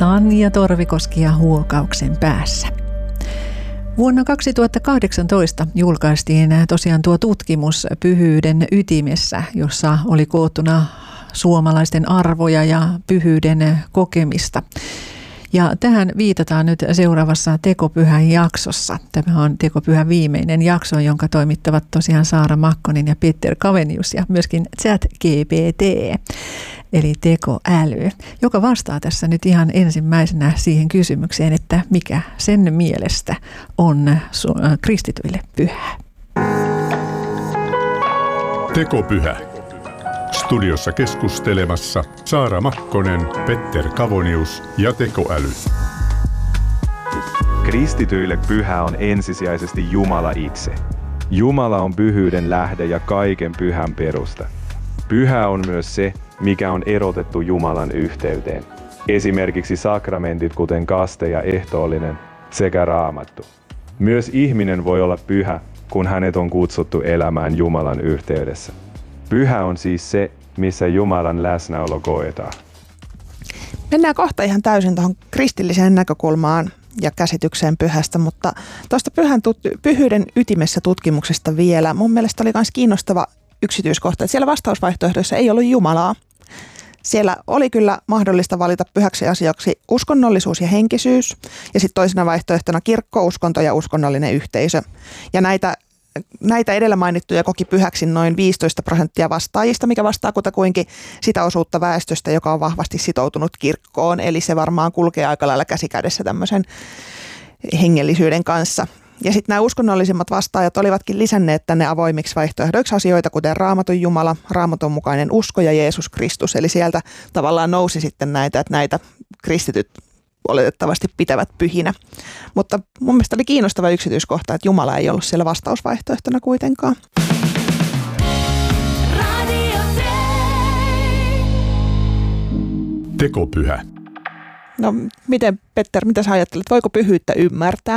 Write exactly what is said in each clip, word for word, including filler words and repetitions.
Tanja Torvikoski ja huokauksen päässä. Vuonna kaksituhattakahdeksantoista julkaistiin tosiaan tuo tutkimus Pyhyyden ytimessä, jossa oli koottuna suomalaisten arvoja ja pyhyyden kokemista. Ja tähän viitataan nyt seuraavassa Tekopyhän jaksossa. Tämä on Tekopyhän viimeinen jakso, jonka toimittavat tosiaan Saara Makkonen ja Petter Kavenius ja myöskin ChatGPT, eli tekoäly, joka vastaa tässä nyt ihan ensimmäisenä siihen kysymykseen, että mikä sen mielestä on kristityille pyhää. Tekopyhä. Studiossa keskustelemassa Saara Makkonen, Petter Kavonius ja tekoäly. Kristityille pyhä on ensisijaisesti Jumala itse. Jumala on pyhyyden lähde ja kaiken pyhän perusta. Pyhä on myös se, mikä on erotettu Jumalan yhteyteen. Esimerkiksi sakramentit, kuten kaste ja ehtoollinen, sekä Raamattu. Myös ihminen voi olla pyhä, kun hänet on kutsuttu elämään Jumalan yhteydessä. Pyhä on siis se, missä Jumalan läsnäolo koetaan. Mennään kohta ihan täysin tuohon kristilliseen näkökulmaan ja käsitykseen pyhästä, mutta tuosta pyhän tut- pyhyyden ytimessä tutkimuksesta vielä. Mun mielestä oli myös kiinnostava yksityiskohta, että siellä vastausvaihtoehdoissa ei ollut Jumalaa. Siellä oli kyllä mahdollista valita pyhäksi asiaksi uskonnollisuus ja henkisyys, ja sitten toisena vaihtoehtona kirkko, uskonto ja uskonnollinen yhteisö. Ja näitä Näitä edellä mainittuja koki pyhäksi noin viisitoista prosenttia vastaajista, mikä vastaa kutakuinkin sitä osuutta väestöstä, joka on vahvasti sitoutunut kirkkoon. Eli se varmaan kulkee aika lailla käsikädessä tämmöisen hengellisyyden kanssa. Ja sitten nämä uskonnollisimmat vastaajat olivatkin lisänneet tänne avoimiksi vaihtoehdoiksi asioita, kuten Raamatun Jumala, Raamatun mukainen usko ja Jeesus Kristus. Eli sieltä tavallaan nousi sitten näitä, että näitä kristityt oletettavasti pitävät pyhinä. Mutta mun mielestä oli kiinnostava yksityiskohta, että Jumala ei ollut siellä vastausvaihtoehtona kuitenkaan. Tekopyhä. No miten, Petter, mitä sä ajattelet? Voiko pyhyyttä ymmärtää?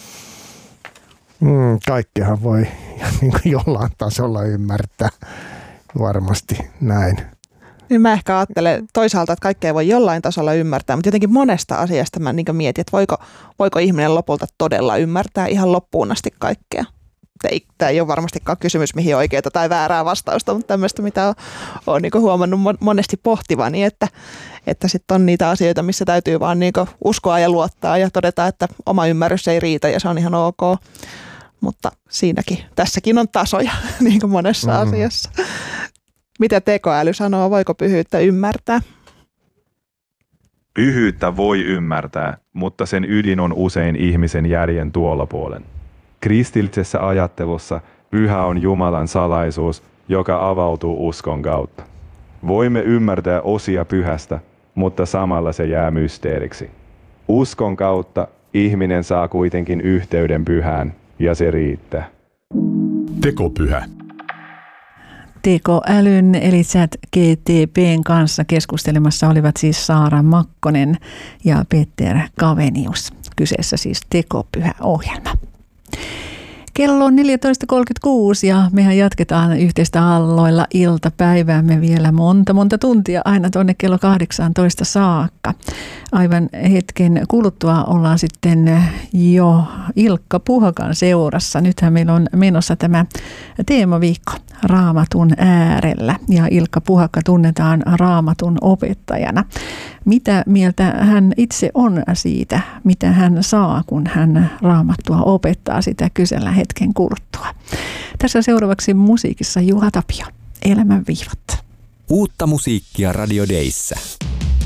Mm, kaikkehan voi niin kuin jollain tasolla ymmärtää. Varmasti näin. Niin mä ehkä ajattelen toisaalta, että kaikkea voi jollain tasolla ymmärtää, mutta jotenkin monesta asiasta mä niin mietin, että voiko, voiko ihminen lopulta todella ymmärtää ihan loppuun asti kaikkea. Tämä ei ole varmastikaan kysymys, mihin oikeaa tai väärää vastausta, mutta tämmöistä, mitä olen niin huomannut monesti pohtivani, että, että sitten on niitä asioita, missä täytyy vaan niin uskoa ja luottaa ja todeta, että oma ymmärrys ei riitä ja se on ihan ok. Mutta siinäkin, tässäkin on tasoja niin kuin monessa mm. asiassa. Mitä tekoäly sanoo, voiko pyhyyttä ymmärtää? Pyhyyttä voi ymmärtää, mutta sen ydin on usein ihmisen järjen tuolla puolen. Kristillisessä ajattelussa pyhä on Jumalan salaisuus, joka avautuu uskon kautta. Voimme ymmärtää osia pyhästä, mutta samalla se jää mysteeriksi. Uskon kautta ihminen saa kuitenkin yhteyden pyhään, ja se riittää. Tekopyhä. Tekoälyn eli ChatGPT:n kanssa keskustelemassa olivat siis Saara Makkonen ja Petter Kavenius. Kyseessä siis Tekopyhä-ohjelma. Kello on neljätoista kolmekymmentäkuusi ja mehän jatketaan yhteistä aalloilla iltapäiväämme vielä monta monta tuntia aina tuonne kello kahdeksantoista saakka. Aivan hetken kuluttua ollaan sitten jo Ilkka Puhakan seurassa. Nythän meillä on menossa tämä teemaviikko Raamatun äärellä ja Ilkka Puhakka tunnetaan Raamatun opettajana. Mitä mieltä hän itse on siitä, mitä hän saa, kun hän Raamattua opettaa, sitä kysellä hetken kuluttua. Tässä seuraavaksi musiikissa Juha Tapio, Elämän viivat. Uutta musiikkia Radio Dayssä.